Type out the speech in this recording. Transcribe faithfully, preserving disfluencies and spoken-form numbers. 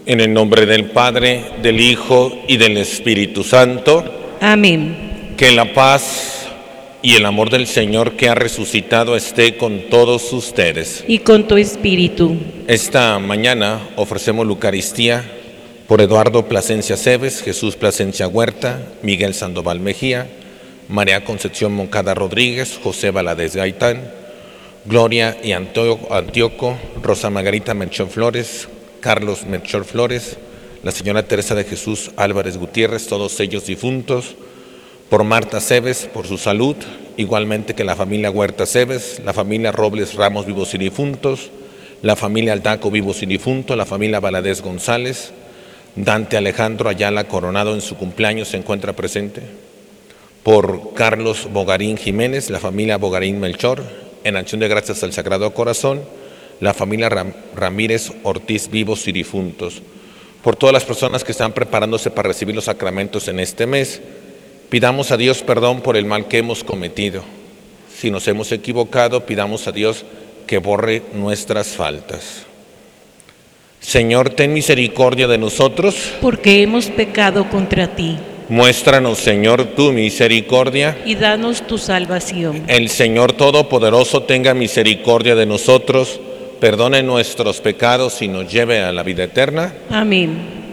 En el nombre del Padre, del Hijo y del Espíritu Santo. Amén. Que la paz y el amor del Señor que ha resucitado esté con todos ustedes. Y con tu espíritu. Esta mañana ofrecemos la Eucaristía por Eduardo Plasencia Cebes, Jesús Plasencia Huerta, Miguel Sandoval Mejía, María Concepción Moncada Rodríguez, José Valadez Gaitán, Gloria y Antíoco, Rosa Margarita Melchor Flores, Carlos Melchor Flores, la señora Teresa de Jesús Álvarez Gutiérrez, todos ellos difuntos, por Marta Cebes, por su salud, igualmente que la familia Huerta Cebes, la familia Robles Ramos vivos y difuntos, la familia Aldaco vivos y difuntos, la familia Valadez González, Dante Alejandro Ayala Coronado en su cumpleaños se encuentra presente, por Carlos Bogarín Jiménez, la familia Bogarín Melchor, en acción de gracias al Sagrado Corazón, la familia Ram- Ramírez Ortiz vivos y difuntos, por todas las personas que están preparándose para recibir los sacramentos en este mes. Pidamos a Dios perdón por el mal que hemos cometido. Si nos hemos equivocado, pidamos a Dios que borre nuestras faltas. Señor, ten misericordia de nosotros. Porque hemos pecado contra ti. Muéstranos, Señor, tu misericordia. Y danos tu salvación. El Señor Todopoderoso tenga misericordia de nosotros, perdone nuestros pecados y nos lleve a la vida eterna. Amén.